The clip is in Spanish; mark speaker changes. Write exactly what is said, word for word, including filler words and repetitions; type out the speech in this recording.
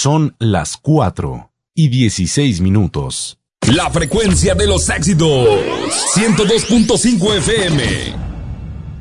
Speaker 1: Son las cuatro y dieciséis minutos.
Speaker 2: La frecuencia de los éxitos. ciento dos punto cinco F M.